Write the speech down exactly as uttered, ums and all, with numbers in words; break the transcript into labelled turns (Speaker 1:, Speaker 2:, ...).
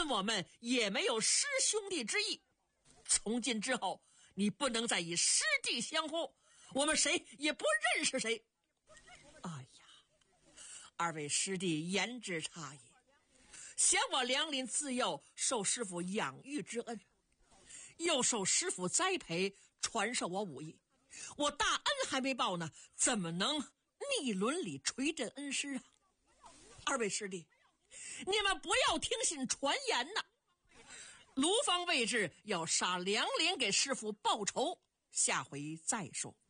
Speaker 1: 跟我们也没有师兄弟之意。从今之后，你不能再以师弟相呼，我们谁也不认识谁。哎呀，二位师弟言之差也，嫌我梁林自幼受师傅养育之恩，又受师傅栽培传授我武艺，我大恩还没报呢，怎么能逆伦理垂枕恩师啊？二位师弟，你们不要听信传言呐！卢方位置要杀梁林给师傅报仇，下回再说。